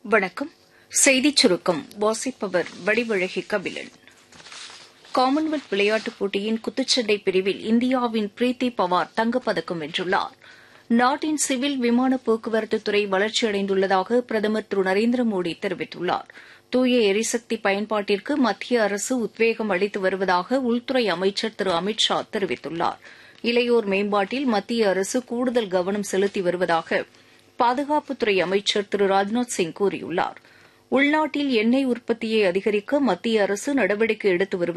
வணக்கம். செய்திச் சுருக்கம் வாசிப்பவர் வடிவழகி கபிலன். காமன்வெல்த் விளையாட்டுப் போட்டியின் குத்துச்சண்டை பிரிவில் இந்தியாவின் பிரீத்தி பவார் தங்கப்பதக்கம் வென்றுள்ளார். நாட்டின் சிவில் விமான போக்குவரத்துத் துறை வளர்ச்சியடைந்துள்ளதாக பிரதமர் திரு நரேந்திர மோடி தெரிவித்துள்ளார். தூய எரிசக்தி பயன்பாட்டிற்கு மத்திய அரசு உத்வேகம் அளித்து வருவதாக உள்துறை அமைச்சர் திரு அமித் ஷா தெரிவித்துள்ளார். இளையோர் மேம்பாட்டில் மத்திய அரசு கூடுதல் கவனம் செலுத்தி வருவதாக பாதுகாப்புத்துறை அமைச்சர் திரு ராஜ்நாத் சிங் கூறியுள்ளார். உள்நாட்டில் எண்ணெய் உற்பத்தியை அதிகரிக்க மத்திய அரசு நடவடிக்கை எடுத்து வருவதாக